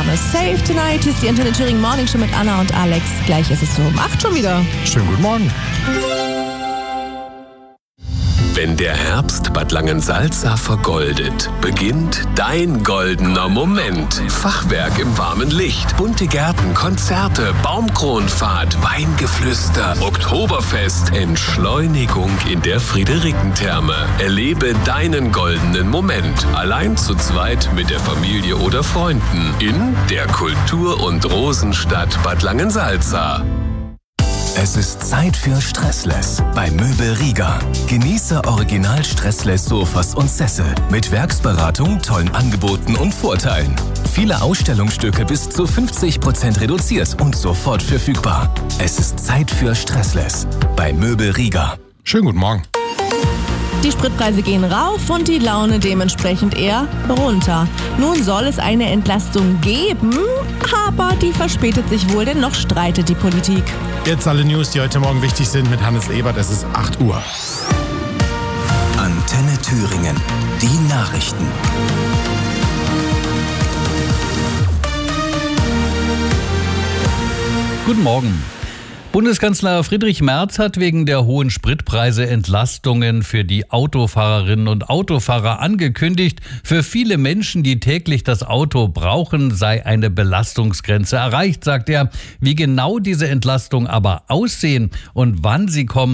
Name Save Tonight. Hier ist die Antenne Thüringen Morning Show mit Anna und Alex. Gleich ist es um 8 schon wieder. Schönen guten Morgen. Wenn der Herbst Bad Langensalza vergoldet, beginnt dein goldener Moment. Fachwerk im warmen Licht, bunte Gärten, Konzerte, Baumkronfahrt, Weingeflüster, Oktoberfest, Entschleunigung in der Friederikentherme. Erlebe deinen goldenen Moment, allein zu zweit mit der Familie oder Freunden in der Kultur- und Rosenstadt Bad Langensalza. Es ist Zeit für Stressless bei Möbel Rieger. Genieße original Stressless Sofas und Sessel mit Werksberatung, tollen Angeboten und Vorteilen. Viele Ausstellungsstücke bis zu 50% reduziert und sofort verfügbar. Es ist Zeit für Stressless bei Möbel Rieger. Schönen guten Morgen. Die Spritpreise gehen rauf und die Laune dementsprechend eher runter. Nun soll es eine Entlastung geben, aber die verspätet sich wohl, denn noch streitet die Politik. Jetzt alle News, die heute Morgen wichtig sind mit Hannes Ebert. Es ist 8 Uhr. Antenne Thüringen. Die Nachrichten. Guten Morgen. Bundeskanzler Friedrich Merz hat wegen der hohen Spritpreise Entlastungen für die Autofahrerinnen und Autofahrer angekündigt. Für viele Menschen, die täglich das Auto brauchen, sei eine Belastungsgrenze erreicht, sagt er. Wie genau diese Entlastung aber aussehen und wann sie kommen,